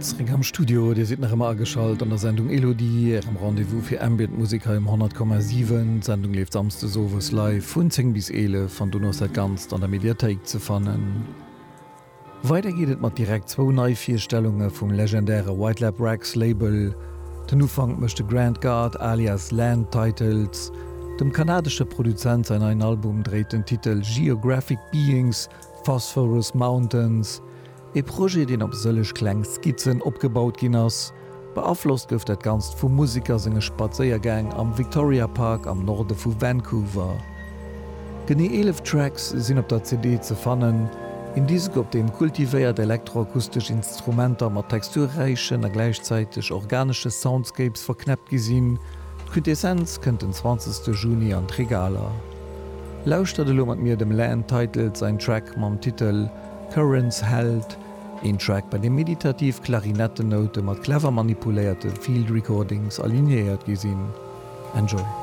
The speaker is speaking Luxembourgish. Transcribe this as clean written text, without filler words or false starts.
zurück am Studio, der sieht nach immer geschaltet an der Sendung Elodie, am Rendezvous für Ambient-Musiker im 100,7. Sendung lebt samste sowas live von 10 bis 11 von Donnerstag ganz an der Mediathek zu finden. Weiter geht es mit direkt 2 neue Vorstellungen vom legendären White Lab Rex Label. Den Anfang möchte Grant Guard alias Land Titles. Dem kanadische Produzent sein ein Album dreht den Titel Geographic Beings, Phosphorus Mountains. E Projekt, den op sëllech kleng Skizzen opgebaut gin ass, beaflosst gëft et ganz vum Musiker senge Spazéiergang am Victoria Park am Norde vu Vancouver. Genie 11 Tracks sinn op der CD ze fannen, in diesem op dem kultivéiert elektroakustisch Instrumenter mat texturreichen a gleichzeitig organische Soundscapes verknappt gesinn, Quintessenz kënnt den 20. Juni an Regaler. Lauschtadelo mat mir dem Land Title sein Track mam Titel Currents Held, ein Track bei dem meditativ Klarinettennote mat clever manipulierte Field Recordings aligniert gesinn. Enjoy!